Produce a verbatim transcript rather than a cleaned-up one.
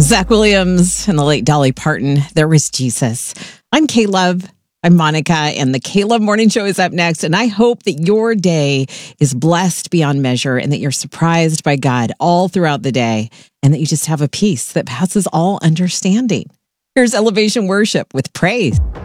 Zach Williams and the late Dolly Parton. There was Jesus. I'm K-Love. I'm Monica, and the K-Love Morning Show is up next. And I hope that your day is blessed beyond measure and that you're surprised by God all throughout the day and that you just have a peace that passes all understanding. Here's Elevation Worship with praise.